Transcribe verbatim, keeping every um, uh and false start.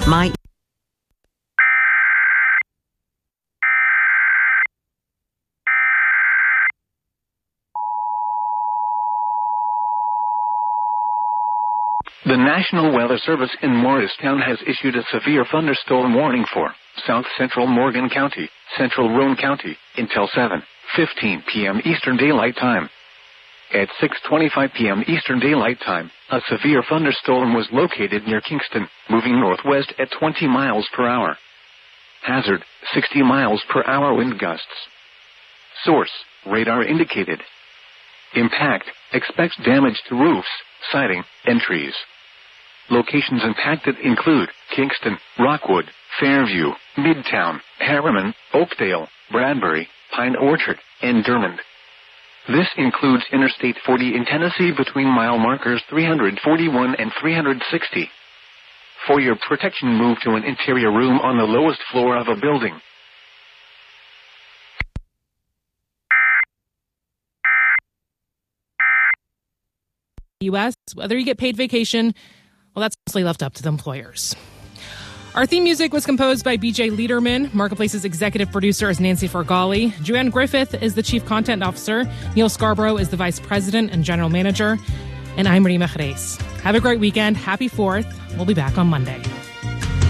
My The National Weather Service in Morristown has issued a severe thunderstorm warning for South Central Morgan County, Central Roane County, until seven fifteen p.m. Eastern Daylight Time. At six twenty-five p.m. Eastern Daylight Time, a severe thunderstorm was located near Kingston, moving northwest at twenty miles per hour. Hazard, sixty miles per hour wind gusts. Source, radar indicated. Impact, expects damage to roofs, siding, and trees. Locations impacted include Kingston, Rockwood, Fairview, Midtown, Harriman, Oakdale, Bradbury, Pine Orchard, and Dermond. This includes Interstate forty in Tennessee between mile markers three forty-one and three sixty. For your protection, move to an interior room on the lowest floor of a building. U S, whether you get paid vacation, well, that's mostly left up to the employers. Our theme music was composed by B J Liederman. Marketplace's executive producer is Nancy Fargali. Joanne Griffith is the chief content officer. Neil Scarborough is the vice president and general manager. And I'm Rima Jerez. Have a great weekend. Happy fourth. We'll be back on Monday.